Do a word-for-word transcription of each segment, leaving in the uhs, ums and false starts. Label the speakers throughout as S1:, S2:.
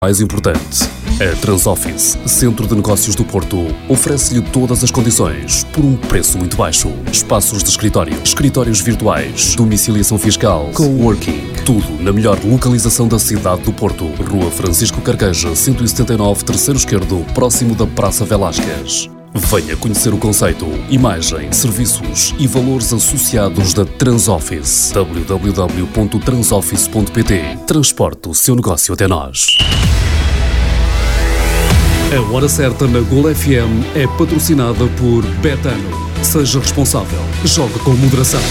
S1: Mais importante, a Transoffice, Centro de Negócios do Porto, oferece-lhe todas as condições por um preço muito baixo. Espaços de escritório, escritórios virtuais, domiciliação fiscal, coworking, tudo na melhor localização da cidade do Porto. Rua Francisco Carqueja, cento e setenta e nove, terceiro esquerdo, próximo da Praça Velásquez. Venha conhecer o conceito, imagem, serviços e valores associados da Transoffice. w w w ponto transoffice ponto p t. Transporte o seu negócio até nós. A Hora Certa na Gol F M é patrocinada por Betano. Seja responsável. Jogue com moderação.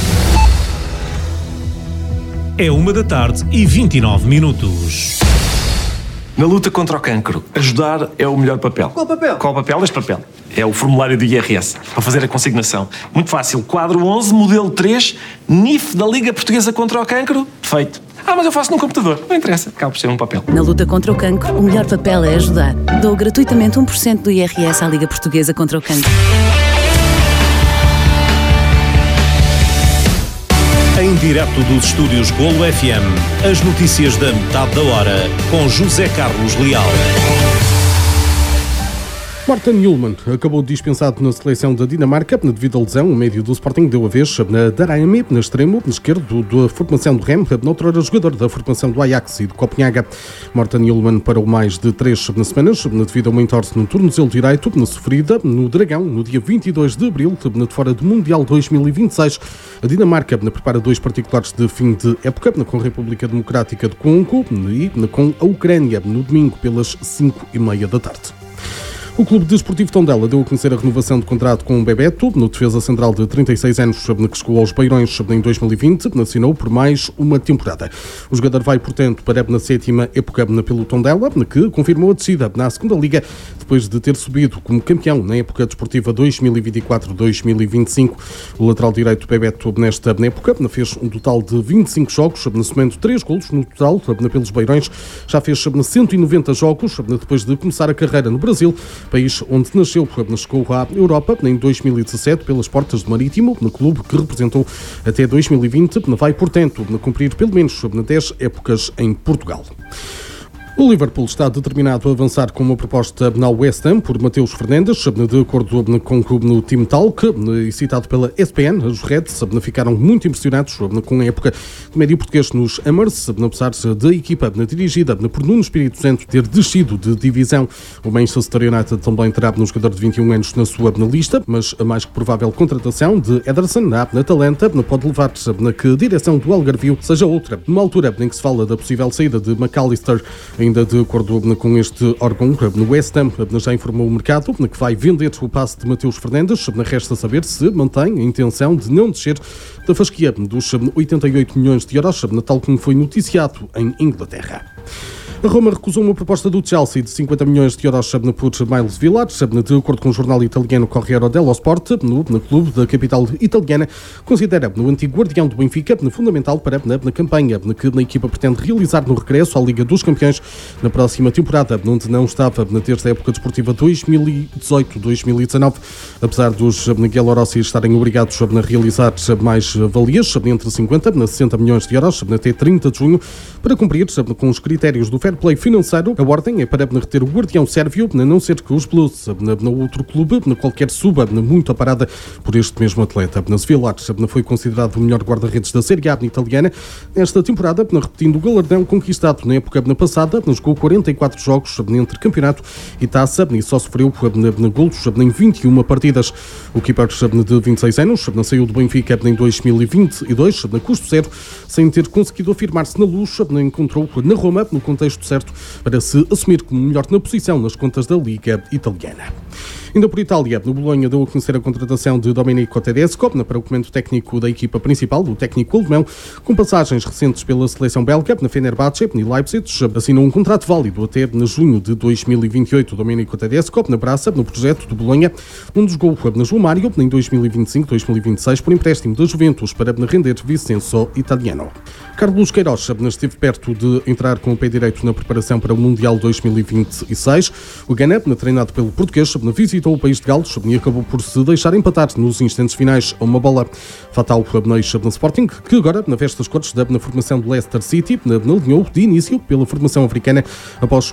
S2: É uma da tarde e vinte e nove minutos.
S3: Na luta contra o cancro, ajudar é o melhor papel.
S4: Qual papel?
S3: Qual papel? Este papel. É o formulário do I R S, para fazer a consignação. Muito fácil. Quadro onze, modelo três, N I F da Liga Portuguesa contra o Cancro. Feito. Ah, mas eu faço num computador. Não interessa. Acaba por ser um papel.
S5: Na luta contra o cancro, o melhor papel é ajudar. Dou gratuitamente um por cento do I R S à Liga Portuguesa contra o Cancro.
S2: Em direto dos estúdios Golo F M, as notícias da metade da hora, com José Carlos Leal.
S6: Morten Hjulmand acabou dispensado na seleção da Dinamarca devido à lesão. O médio do Sporting deu a vez na Darami, na extremo esquerdo da formação do Rem, noutrora jogador da formação do Ajax e do Copenhaga. Morten Hjulmand parou mais de três semanas devido a uma entorse no tornozelo direito, na sofrida no Dragão, no dia vinte e dois de abril, de fora do Mundial dois mil e vinte e seis. A Dinamarca prepara dois particulares de fim de época, com a República Democrática do Congo e com a Ucrânia, no domingo pelas cinco e meia da tarde. O Clube Desportivo Tondela deu a conhecer a renovação de contrato com o Bebeto, no defesa central de trinta e seis anos, que chegou aos Beirões em dois mil e vinte, assinou por mais uma temporada. O jogador vai, portanto, para a sétima época pelo Tondela, que confirmou a descida na segunda Liga, depois de ter subido como campeão na época desportiva dois mil e vinte e quatro dois mil e vinte e cinco. O lateral direito Bebeto, nesta época, fez um total de vinte e cinco jogos, somando três golos no total pelos Beirões. Já fez cento e noventa jogos, depois de começar a carreira no Brasil, país onde nasceu, chegou à Europa em dois mil e dezassete pelas portas do Marítimo, no clube que representou até dois mil e vinte, vai, portanto, cumprir pelo menos dez épocas em Portugal. O Liverpool está determinado a avançar com uma proposta na West Ham por Mateus Fernandes, de acordo com o clube no Team Talk, e citado pela E S P N. Os Reds ficaram muito impressionados com a época do médio português nos Hammers, apesar da equipa dirigida por Nuno Espírito Santo ter descido de divisão. O Manchester United também terá um jogador de vinte e um anos na sua lista, mas a mais que provável contratação de Ederson na Atalanta pode levar a que a direção do Algarvio seja outra, numa altura em que se fala da possível saída de McAllister. Ainda de acordo com este órgão, no West Ham já informou o mercado que vai vender o passe de Mateus Fernandes. Resta saber se mantém a intenção de não descer da fasquia dos oitenta e oito milhões de euros, tal como foi noticiado em Inglaterra. A Roma recusou uma proposta do Chelsea de cinquenta milhões de euros por Miles Villar, de acordo com o jornal italiano Corriere dello Sport. No, no clube da capital italiana, considera o antigo guardião do Benfica fundamental para na, na campanha que a equipa pretende realizar no regresso à Liga dos Campeões na próxima temporada, onde não estava desde a época desportiva dois mil e dezoito dois mil e dezanove. Apesar dos Bielorrossi estarem obrigados a realizar mais valias, entre cinquenta e sessenta milhões de euros, até trinta de junho, para cumprir com os critérios do fair play financeiro. A ordem é para reter o guardião sérvio, a não ser que os Blues, no outro clube, na qualquer suba, muito a parada por este mesmo atleta. Na Villar foi considerado o melhor guarda-redes da Série A italiana esta temporada, repetindo o galardão conquistado na época passada. Jogou quarenta e quatro jogos entre campeonato e taça e só sofreu golos em vinte e uma partidas. O keeper de vinte e seis anos saiu do Benfica em dois mil e vinte e dois, na custo zero, sem ter conseguido afirmar-se na Luz. Encontrou na Roma no contexto certo para se assumir como melhor na posição nas contas da Liga Italiana. Ainda por Itália, no Bolonha deu a conhecer a contratação de Domenico Tedesco para o comando técnico da equipa principal, do técnico alemão, com passagens recentes pela seleção belga, na Fenerbahçe e Leipzig. Assinou um contrato válido até junho de dois mil e vinte e oito. Domenico Tedesco na braça no projeto do Bolonha, onde jogou na João Mário em dois mil e vinte e cinco dois mil e vinte e seis por empréstimo da Juventus para render Vincenzo Italiano. Carlos Queiroz esteve perto de entrar com o pé direito na preparação para o Mundial dois mil e vinte e seis. O Ghana, treinado pelo português, visitou visitou o país de Gales e acabou por se deixar empatar nos instantes finais a uma bola. Fatal na Sporting, que agora, na veste das cores da formação do Leicester City, alinhou de início pela formação africana após